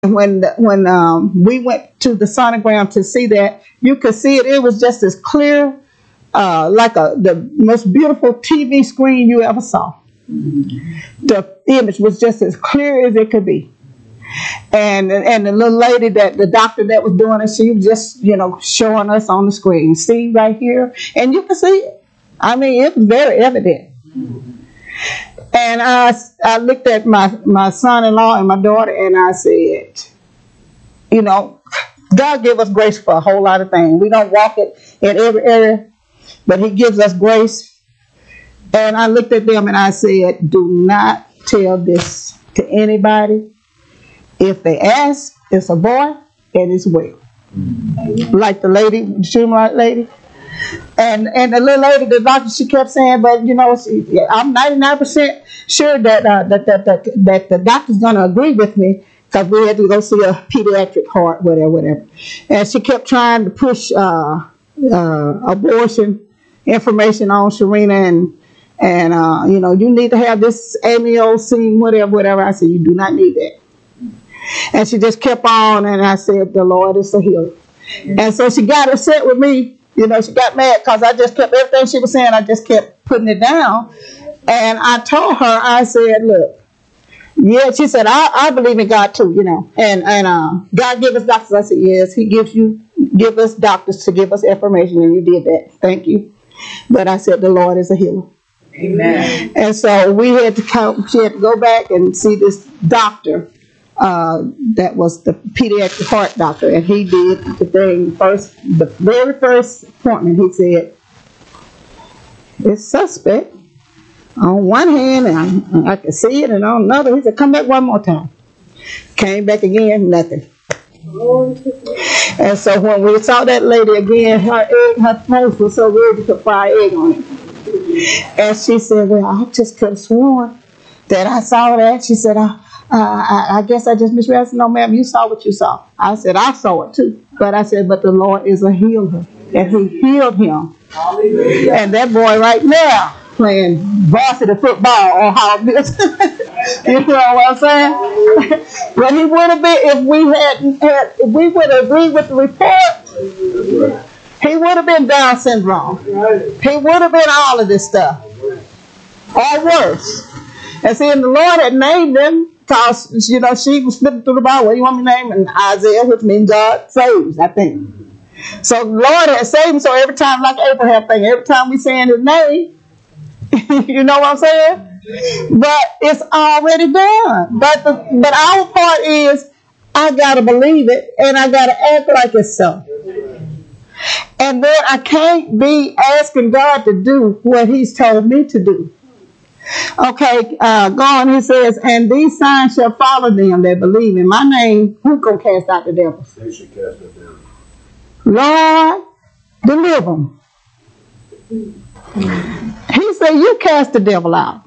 When we went to the sonogram to see that, you could see it. It was just as clear, like the most beautiful TV screen you ever saw. The image was just as clear as it could be. And the little lady, the doctor that was doing it, she was just, showing us on the screen. See right here? And you can see it. I mean, it was very evident. And I looked at my son-in-law and my daughter, and I said, God give us grace for a whole lot of things. We don't walk it in every area, but He gives us grace. And I looked at them and I said, do not tell this to anybody. If they ask, it's a boy and it's well. Like the lady, the Shumite lady. And the little lady, the doctor, she kept saying, but I'm 99% sure that the doctor's going to agree with me, because we had to go see a pediatric heart, whatever. And she kept trying to push abortion information on Sharina, and you need to have this amniocentesis, whatever. I said, you do not need that. And she just kept on, and I said, the Lord is a healer. And so she got upset with me. She got mad because I just kept, everything she was saying, I just kept putting it down. And I told her, I said, look, yeah, she said, I believe in God too, and God give us doctors. I said, yes, He give us doctors to give us information, and you did that. Thank you. But I said, the Lord is a healer. Amen. And so she had to go back and see this doctor. That was the pediatric heart doctor, and he did the thing first. The very first appointment, he said, it's suspect on one hand, and I can see it, and on another, he said, come back one more time. Came back again, nothing. And so when we saw that lady again, her face was so red you could fry egg on it. And she said, well, I just could have sworn that I saw that. She said, I guess I just misread. I said, no, ma'am, you saw what you saw. I said, I saw it too. But I said, but the Lord is a healer. And He healed him. Hallelujah. And that boy right now playing varsity football on how this. You know what I'm saying? But he would have been, if we would have agreed with the report, he would have been Down syndrome. He would have been all of this stuff. Or worse. And see, and the Lord had named them, because, she was flipping through the Bible. What do you want me to name? And Isaiah, which means God saves, I think. So the Lord had saved him. So every time, like Abraham thing, every time we say in His name, you know what I'm saying? But it's already done. But our part is, I got to believe it, and I got to act like it's so. And then I can't be asking God to do what He's told me to do. Okay, go on. He says, and these signs shall follow them that believe in my name. Who's going to cast out the devils? They should cast out devils. Lord, deliver them. He said, you cast the devil out.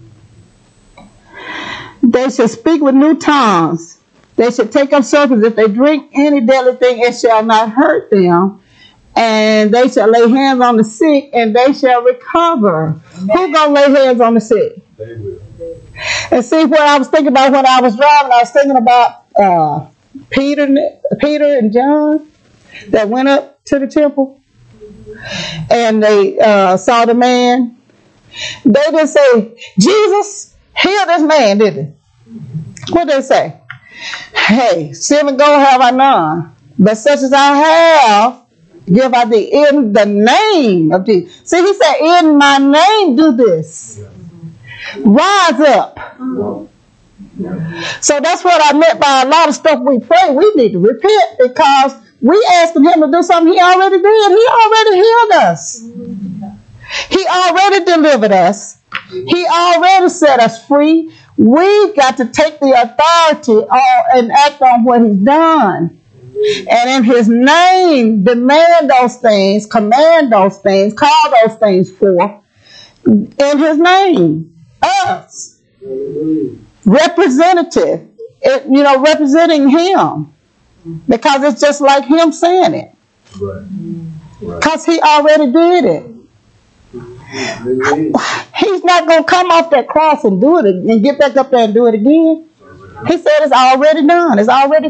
They shall speak with new tongues. They shall take up serpents. If they drink any deadly thing, it shall not hurt them. And they shall lay hands on the sick, and they shall recover. Amen. Who's going to lay hands on the sick? They will. And see, what I was thinking about when I was driving, I was thinking about Peter and John that went up to the temple. And they saw the man. They didn't say, Jesus, heal this man, did they? What did they say? Hey, 7 gold have I none, but such as I have, give I thee in the name of Jesus. See, He said, in my name do this. Rise up. So that's what I meant by a lot of stuff we pray. We need to repent, because we asking Him to do something He already did. He already healed us. He already delivered us. He already set us free. We've got to take the authority and act on what He's done. And in His name, demand those things, command those things, call those things forth. In His name, us, representative, representing Him, because it's just like Him saying it. Because He already did it. He's not going to come off that cross and do it and get back up there and do it again. He said it's already done. It's already